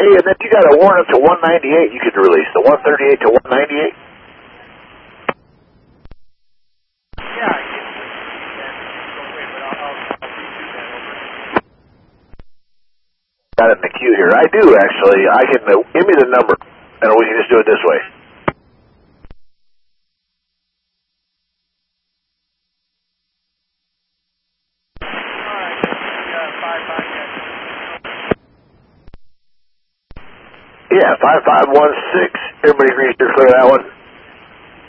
Hey, and then you got a warrant up to 198 you could release, the 138 to 198? Yeah, I can wait, but I'll redo that over. Got it in the queue here. I do, actually. I can, give me the number, and we can just do it this way. Yeah, 5516. Everybody agrees to clear that one.